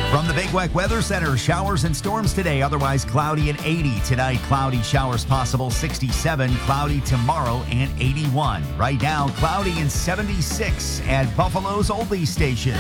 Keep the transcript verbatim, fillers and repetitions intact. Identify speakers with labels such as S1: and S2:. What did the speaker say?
S1: From the Big Weck Weather Center, showers and storms today, otherwise cloudy and eighty. Tonight, cloudy showers possible, sixty-seven. Cloudy tomorrow and eighty-one. Right now, cloudy and seventy-six at Buffalo's Oldie Station.